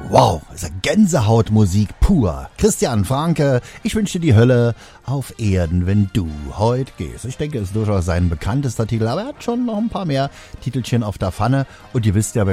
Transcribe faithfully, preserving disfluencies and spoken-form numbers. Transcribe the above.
Wow, ist ja Gänsehautmusik pur. Christian Franke, ich wünsche dir die Hölle auf Erden, wenn du heute gehst. Ich denke, es ist durchaus sein bekanntester Titel, aber er hat schon noch ein paar mehr Titelchen auf der Pfanne. Und ihr wisst ja,